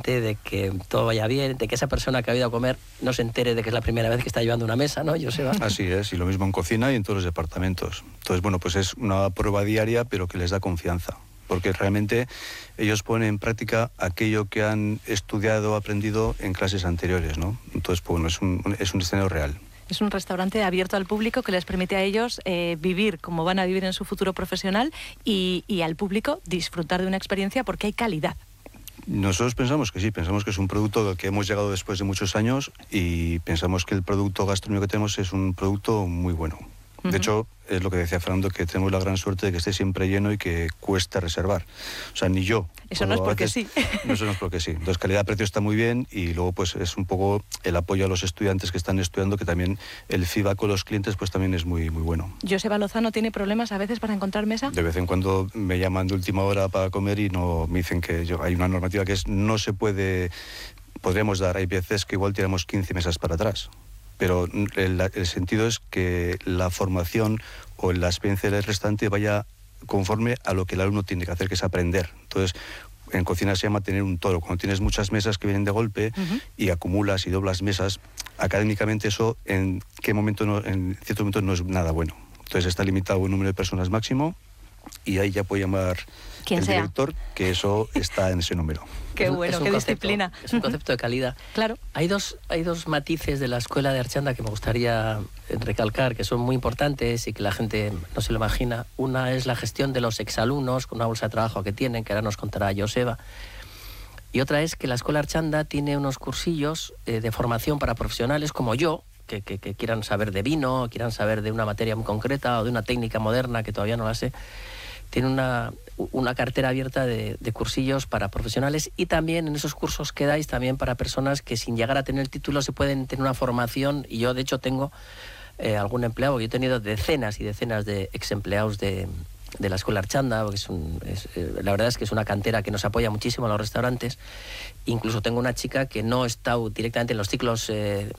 pendiente de que todo vaya bien, de que esa persona que ha ido a comer no se entere de que es la primera vez que está llevando una mesa, ¿no, Joseba? Así es, y lo mismo en cocina y en todos los departamentos. Entonces, bueno, pues es una prueba diaria, pero que les da confianza, porque realmente ellos ponen en práctica aquello que han estudiado, aprendido en clases anteriores, ¿no? Entonces, pues, bueno, es un escenario real. Es un restaurante abierto al público que les permite a ellos vivir como van a vivir en su futuro profesional y al público disfrutar de una experiencia porque hay calidad. Nosotros pensamos que sí, pensamos que es un producto que hemos llegado después de muchos años y pensamos que el producto gastronómico que tenemos es un producto muy bueno. De hecho, es lo que decía Fernando, que tenemos la gran suerte de que esté siempre lleno y que cueste reservar. O sea, ni yo. Eso no es porque sí. Eso no es porque sí. Entonces, calidad-precio está muy bien y luego pues es un poco el apoyo a los estudiantes que están estudiando, que también el feedback con los clientes pues también es muy, muy bueno. Joseba Lozano tiene problemas a veces para encontrar mesa. De vez en cuando me llaman de última hora para comer y no me dicen que hay una normativa que es no se puede, podríamos dar, hay veces que igual tiramos 15 mesas para atrás. Pero el sentido es que la formación o la experiencia del restaurante vaya conforme a lo que el alumno tiene que hacer, que es aprender. Entonces, en cocina se llama tener un toro. Cuando tienes muchas mesas que vienen de golpe y acumulas y doblas mesas, académicamente eso en ciertos momentos no es nada bueno. Entonces está limitado un número de personas máximo y ahí ya puede llamar el director, que eso está en ese número. Qué bueno, qué disciplina. Es un concepto de calidad. Claro. Hay dos matices de la escuela de Archanda que me gustaría recalcar, que son muy importantes y que la gente no se lo imagina. Una es la gestión de los exalumnos, con una bolsa de trabajo que tienen, que ahora nos contará Joseba. Y otra es que la escuela Archanda tiene unos cursillos de formación para profesionales como yo, que quieran saber de vino, quieran saber de una materia muy concreta o de una técnica moderna que todavía no la sé. Tiene una cartera abierta de cursillos para profesionales y también en esos cursos que dais también para personas que sin llegar a tener el título se pueden tener una formación, y yo de hecho tengo algún empleado, yo he tenido decenas y decenas de ex empleados de la escuela Archanda, porque la verdad es que es una cantera que nos apoya muchísimo a los restaurantes. Incluso tengo una chica que no está directamente en los ciclos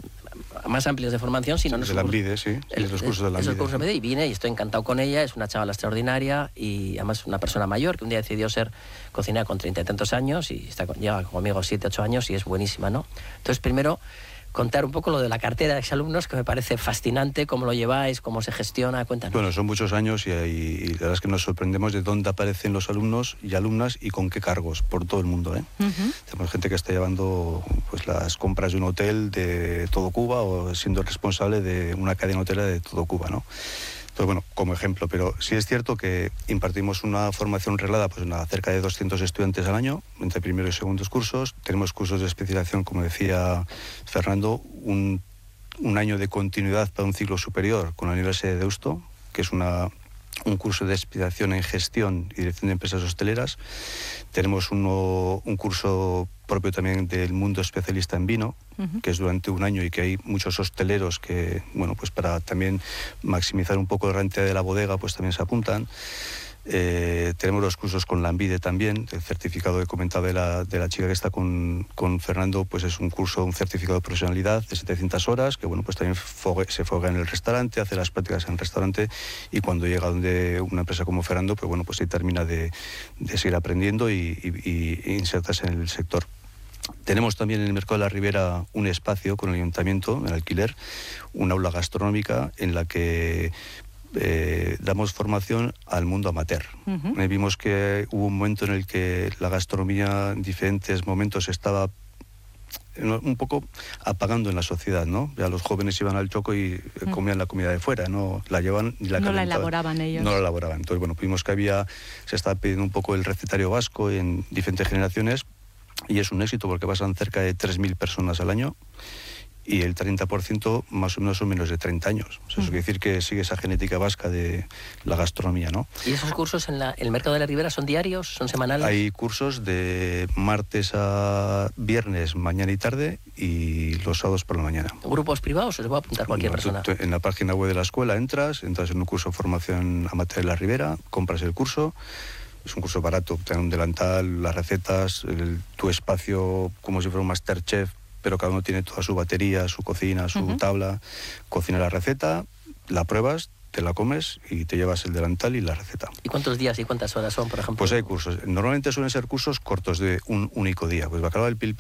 más amplios de formación, sino en los cursos de la Ambide. Y vine y estoy encantado con ella, es una chavala extraordinaria y además una persona mayor que un día decidió ser cocinera con 30 y tantos años y lleva conmigo 7, 8 años y es buenísima, ¿no? Entonces, primero, contar un poco lo de la cartera de exalumnos, que me parece fascinante, cómo lo lleváis, cómo se gestiona, cuéntanos. Bueno, son muchos años y la verdad es que nos sorprendemos de dónde aparecen los alumnos y alumnas y con qué cargos, por todo el mundo, ¿eh? Tenemos gente que está llevando pues las compras de un hotel de todo Cuba o siendo responsable de una cadena hotelera de todo Cuba, ¿no? Entonces, bueno, como ejemplo, pero sí es cierto que impartimos una formación reglada pues a cerca de 200 estudiantes al año, entre primeros y segundos cursos. Tenemos cursos de especialización, como decía Fernando, un año de continuidad para un ciclo superior con la Universidad de Deusto, que es un curso de especialización en gestión y dirección de empresas hosteleras. Tenemos un curso propio también del mundo especialista en vino, que es durante un año y que hay muchos hosteleros que, bueno, pues para también maximizar un poco la rentabilidad de la bodega, pues también se apuntan. Tenemos los cursos con la Ambide también, el certificado que comentaba de la chica que está con Fernando, pues es un certificado de profesionalidad de 700 horas, que bueno, pues también se foga en el restaurante, hace las prácticas en el restaurante y cuando llega donde una empresa como Fernando, pues bueno, pues se termina de seguir aprendiendo y insertarse en el sector. Tenemos también en el Mercado de la Ribera un espacio con el ayuntamiento, en alquiler, un aula gastronómica en la que damos formación al mundo amateur. Vimos que hubo un momento en el que la gastronomía en diferentes momentos estaba un poco apagando en la sociedad, ¿no? Ya los jóvenes iban al Choco y comían la comida de fuera, no la llevaban ni la calentaban. No la elaboraban ellos. No la elaboraban. Entonces, bueno, vimos que se estaba pidiendo un poco el recetario vasco en diferentes generaciones y es un éxito porque pasan cerca de 3.000 personas al año y el 30% más o menos son menos de 30 años. O sea, eso quiere decir que sigue esa genética vasca de la gastronomía, ¿no? ¿Y esos cursos en el Mercado de la Ribera son diarios, son semanales? Hay cursos de martes a viernes, mañana y tarde, y los sábados por la mañana. ¿Grupos privados o se puede apuntar cualquier persona? En la página web de la escuela entras en un curso de formación amateur de la Ribera, compras el curso. Es un curso barato, te dan un delantal, las recetas, tu espacio como si fuera un Masterchef, pero cada uno tiene toda su batería, su cocina, su tabla, cocina la receta, la pruebas, te la comes y te llevas el delantal y la receta. ¿Y cuántos días y cuántas horas son, por ejemplo? Pues hay cursos. Normalmente suelen ser cursos cortos de un único día. Pues bacalao del Pil